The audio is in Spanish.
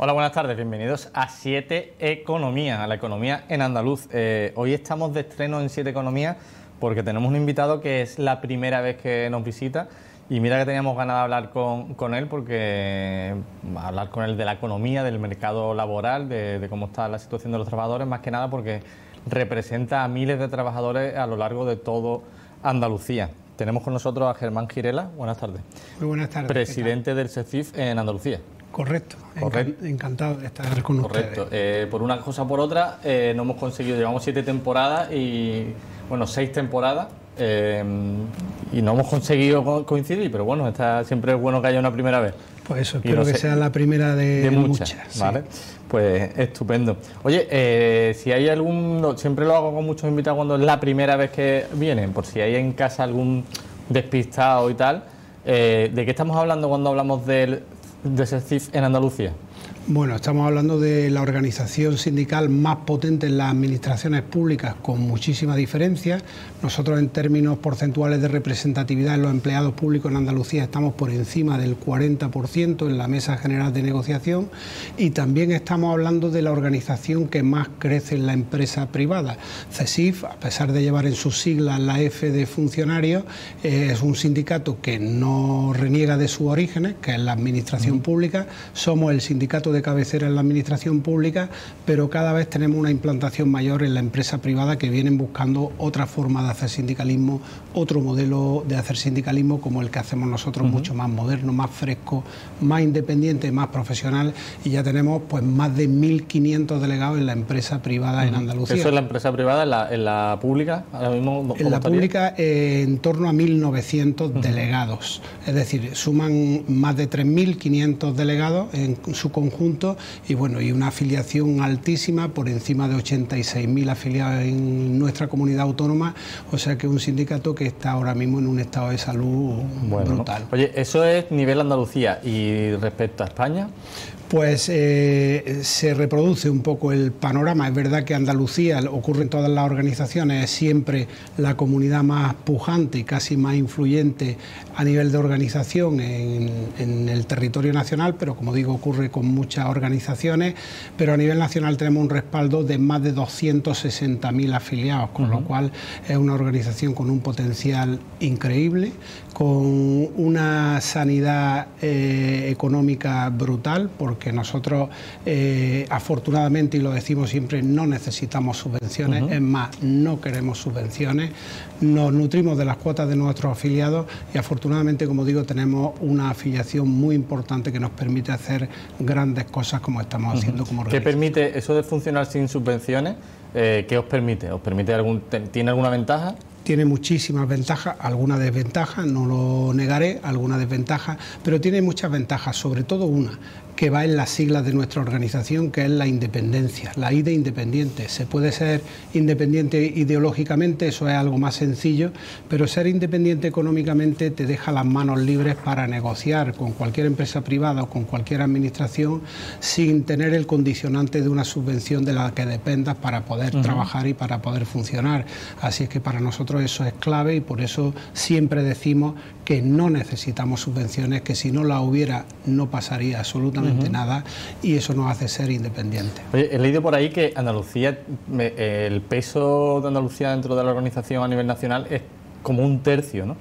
Hola, buenas tardes, bienvenidos a 7 Economía, a la economía en andaluz. Hoy estamos de estreno en 7 Economía porque tenemos un invitado que es la primera vez que nos visita y mira que teníamos ganas de hablar con él porque hablar con él de la economía, del mercado laboral, de cómo está la situación de los trabajadores, más que nada porque representa a miles de trabajadores a lo largo de todo Andalucía. Tenemos con nosotros a Germán Girela. Buenas tardes. Muy buenas tardes. Presidente del SECIF en Andalucía. Correcto. Encantado de estar con ustedes. Por una cosa o por otra, no hemos conseguido, llevamos 7 temporadas y, 6 temporadas y no hemos conseguido coincidir, pero bueno, siempre es bueno que haya una primera vez. Pues eso, espero que sea la primera de muchas. ¿Vale? Sí. Pues estupendo. Oye, si hay siempre lo hago con muchos invitados cuando es la primera vez que vienen, por si hay en casa algún despistado y tal, ¿de qué estamos hablando cuando hablamos del SECIF en Andalucía? Bueno, estamos hablando de la organización sindical más potente en las administraciones públicas, con muchísima diferencia. Nosotros, en términos porcentuales de representatividad en los empleados públicos en Andalucía, estamos por encima del 40% en la mesa general de negociación, y también estamos hablando de la organización que más crece en la empresa privada. SECIF, a pesar de llevar en sus siglas la F de funcionarios, es un sindicato que no reniega de sus orígenes, que es la administración pública. Somos el sindicato de cabecera en la administración pública, pero cada vez tenemos una implantación mayor en la empresa privada, que vienen buscando otra forma de hacer sindicalismo, otro modelo de hacer sindicalismo como el que hacemos nosotros, mucho más moderno, más fresco, más independiente, más profesional, y ya tenemos pues más de 1.500 delegados en la empresa privada en Andalucía. ¿Eso es la empresa privada? ¿En la pública? Ahora mismo, en la pública en torno a 1.900 delegados, es decir, suman más de 3.500 delegados en su conjunto, y una afiliación altísima, por encima de 86.000 afiliados en nuestra comunidad autónoma, o sea que es un sindicato que está ahora mismo en un estado de salud brutal. Oye, eso es nivel Andalucía, y respecto a España, pues se reproduce un poco el panorama. Es verdad que Andalucía, ocurre en todas las organizaciones, es siempre la comunidad más pujante y casi más influyente a nivel de organización en el territorio nacional, pero como digo, ocurre con muchas organizaciones, pero a nivel nacional tenemos un respaldo de más de 260.000 afiliados, con lo cual es una organización con un potencial increíble, con una sanidad económica brutal, porque nosotros afortunadamente, y lo decimos siempre, no necesitamos subvenciones, es más, no queremos subvenciones, nos nutrimos de las cuotas de nuestros afiliados y afortunadamente, como digo, tenemos una afiliación muy importante que nos permite hacer grandes cosas como estamos haciendo como organización. ¿Qué permite eso de funcionar sin subvenciones? ¿Qué os permite? ¿Tiene alguna ventaja? Tiene muchísimas ventajas, algunas desventajas, no lo negaré, algunas desventajas, pero tiene muchas ventajas, sobre todo una, que va en las siglas de nuestra organización, que es la independencia, la I de independiente. Se puede ser independiente ideológicamente, eso es algo más sencillo, pero ser independiente económicamente te deja las manos libres para negociar con cualquier empresa privada o con cualquier administración sin tener el condicionante de una subvención de la que dependas para poder trabajar y para poder funcionar. Así es que para nosotros eso es clave, y por eso siempre decimos que no necesitamos subvenciones, que si no la hubiera no pasaría absolutamente nada, y eso nos hace ser independientes. Oye, he leído por ahí que Andalucía, el peso de Andalucía dentro de la organización a nivel nacional es como 1/3, ¿no?